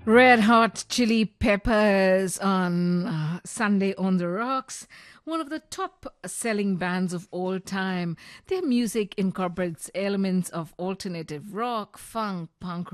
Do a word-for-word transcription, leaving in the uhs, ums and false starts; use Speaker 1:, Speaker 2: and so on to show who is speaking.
Speaker 1: Red Hot Chili Peppers on uh, Sunday on the Rocks, one of the top selling bands of all time. Their music incorporates elements of alternative rock, funk, punk